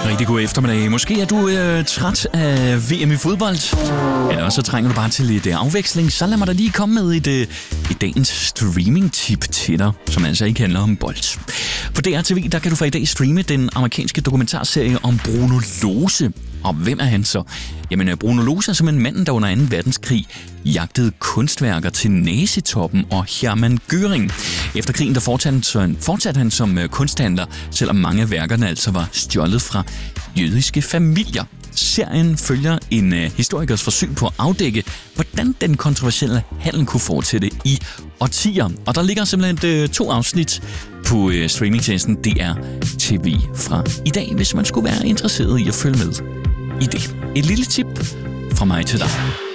Rigtig god eftermiddag. Måske er du træt af VM i fodbold, eller også trænger du bare til lidt afveksling. Så lad mig da lige komme med et dagens streaming-tip til dig, som altså ikke handler om bold. På DRTV, der kan du fra i dag streame den amerikanske dokumentarserie om Bruno Lose. Og hvem er han så? Jamen, Bruno Lose er simpelthen manden, der under 2. verdenskrig jagtede kunstværker til nazitoppen og Hermann Göring. Efter krigen, der fortsatte han som kunsthandler, selvom mange af værkerne altså var stjålet fra jødiske familier. Serien følger en historikers forsøg på at afdække, hvordan den kontroversielle handel kunne fortsætte i årtier. Og der ligger simpelthen 2 afsnit på streamingtjenesten DRTV fra i dag, hvis man skulle være interesseret i at følge med i det. Et lille tip fra mig til dig.